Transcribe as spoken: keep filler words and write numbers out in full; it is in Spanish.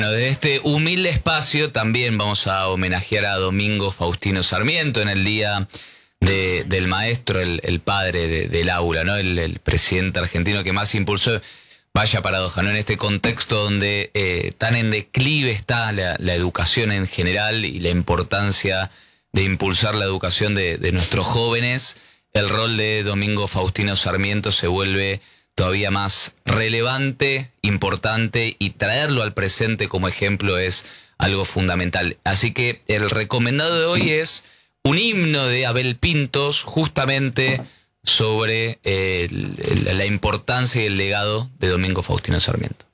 Bueno, desde este humilde espacio también vamos a homenajear a Domingo Faustino Sarmiento en el día de, del maestro, el, el padre de, del aula, ¿no? El, el presidente argentino que más impulsó. Vaya paradoja, ¿no? En este contexto donde eh, tan en declive está la, la educación en general y la importancia de impulsar la educación de, de nuestros jóvenes, el rol de Domingo Faustino Sarmiento se vuelve todavía más relevante, importante, y traerlo al presente como ejemplo es algo fundamental. Así que el recomendado de hoy es un himno de Abel Pintos, justamente sobre eh, la importancia y el legado de Domingo Faustino Sarmiento.